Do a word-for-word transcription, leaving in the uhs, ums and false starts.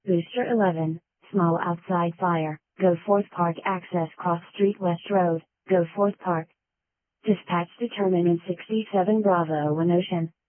Booster eleven, small outside fire, Go Forth Park access cross street West Road, Go Forth Park. Dispatch determinant sixty-seven Bravo one Ocean.